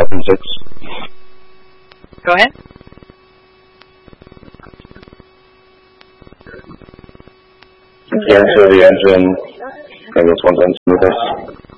Falcon 6. Go ahead. Cancel the engine. I guess once I'm smooth.